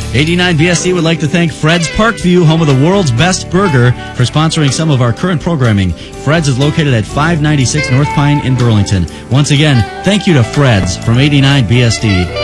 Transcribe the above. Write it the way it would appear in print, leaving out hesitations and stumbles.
89 BSD would like to thank Fred's Parkview, home of the world's best burger, for sponsoring some of our current programming. Fred's is located at 596 North Pine in Burlington. Once again, thank you to Fred's from 89 BSD.